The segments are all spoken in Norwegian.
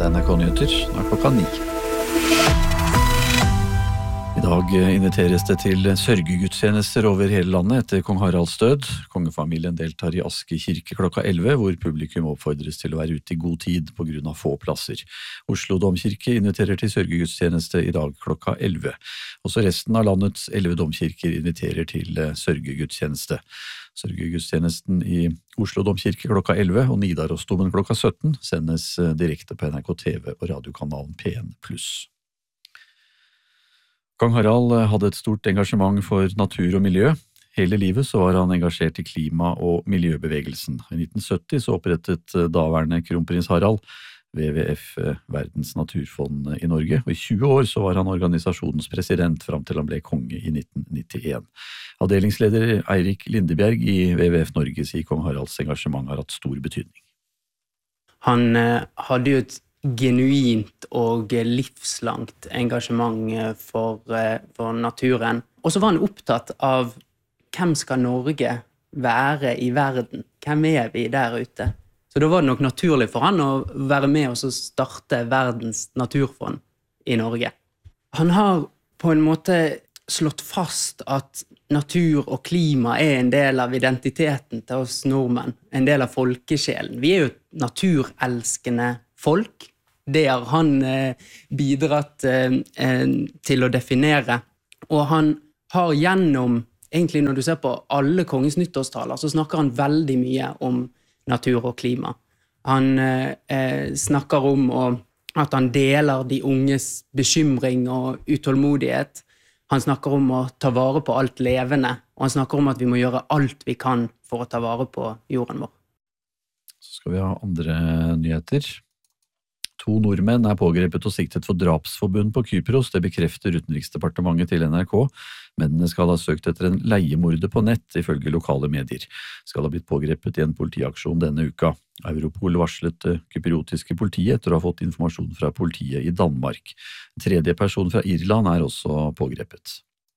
Dette NRK Nyheter, nå klokka 9. I dag inviteres det til sørgegudstjenester over hele landet etter kong Haralds død. Kongefamilien deltar i Aske kirke klokka 11, hvor publikum oppfordres til å være ute i god tid på grunn av få plasser. Oslo Domkirke inviterer til sørgegudstjeneste i dag klokka 11. Også resten av landets 11 domkirker inviterer til sørgegudstjeneste. Sørgegudstjenesten i Oslo Domkirke klokka 11 og Nidarosdomen klokka 17 sendes direkte på NRK TV og radiokanalen P1+. Kong Harald hadde et stort engasjement for natur og miljø. Hele livet så var han engasjert i klima- og miljøbevegelsen. I 1970 så opprettet daværende kronprins Harald WWF Verdens naturfond i Norge, og i 20 år så var han organisasjonens president fram til han ble konge i 1991. Avdelingsleder Eirik Lindebjerg i WWF Norge sier kong Haralds engasjement har hatt stor betydning. Han hadde jo et genuint og livslangt engasjement for naturen. Og så var han opptatt av hvem skal Norge være i verden? Hvem vi der ute? Så da var det nok naturlig for han å være med og starte Verdens naturfond i Norge. Han har på en måte slått fast at natur og klima en del av identiteten til oss nordmenn, en del av folkesjelen. Vi jo et naturelskende folk. Det har han bidratt til å definere. Og han har gjennom, egentlig når du ser på alle kongens nyttårstaler, så snakker han veldig mye om natur og klima. Han snakker om at han deler de unges bekymring og utålmodighet. Han snakker om å ta vare på alt levende, og han snakker om at vi må gjøre alt vi kan for å ta vare på jorden vår. Så skal vi ha andre nyheter. 2 nordmenn pågrepet og siktet for drapsforbund på Kypros, det bekrefter Utenriksdepartementet til NRK. Mennene skal ha søkt etter en leiemorder på nett, ifølge lokale medier. Skal ha blitt pågrepet i en politiaksjon denne uka. Europol varslet kypriotiske politiet etter å ha fått informasjon fra politiet i Danmark. En tredje person fra Irland også pågrepet.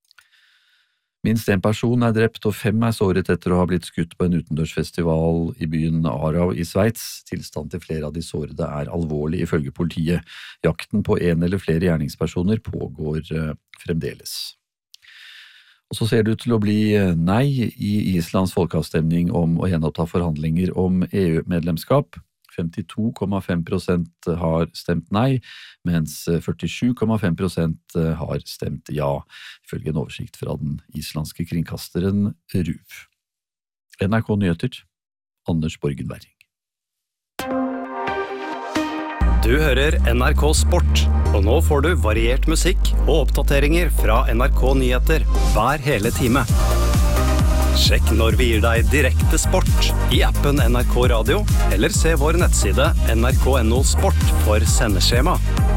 Minst en person drept og 5 såret etter å ha blitt skutt på en utendørsfestival i byen Aarau i Sveits. Tilstand til flere av de sårede alvorlig ifølge politiet. Jakten på en eller flere gjerningspersoner pågår fremdeles. Og så ser det ut til å bli nei i Islands folkeavstemning om å gjenoppta forhandlinger om EU-medlemskap. 52,5% har stemt nei, mens 47,5% har stemt ja, ifølge en oversikt fra den islandske kringkasteren RUV. NRK Nyheter, Anders Borgen Werring. Du hører NRK Sport, og nå får du variert musikk og oppdateringer fra NRK Nyheter hver hele time. Sjekk når vi gir deg direkte sport i appen NRK Radio, eller se vår nettside nrk.no sport for sendeskjema.